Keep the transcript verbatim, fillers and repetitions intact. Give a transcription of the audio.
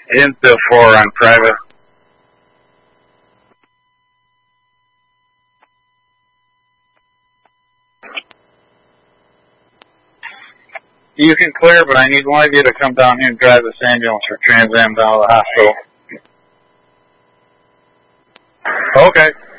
Into four on private. You can clear, but I need one of you to come down here and drive this ambulance for Trans Am down to the hospital. Okay.